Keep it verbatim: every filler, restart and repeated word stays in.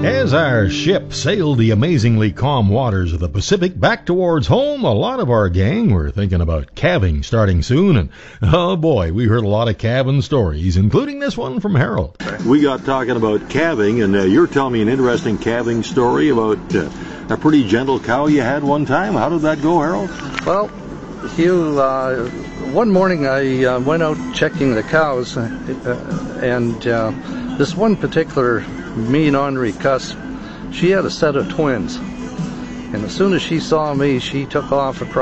As our ship sailed the amazingly calm waters of the Pacific back towards home, a lot of our gang were thinking about calving starting soon, and oh boy, we heard a lot of calving stories, including this one from Harold. We got talking about calving, and uh, you're telling me an interesting calving story about uh, a pretty gentle cow you had one time. How did that go, Harold? Well, Hugh, uh, one morning I uh, went out checking the cows, uh, and uh, this one particular mean ornery cuss, she had a set of twins, and as soon as she saw me, she took off across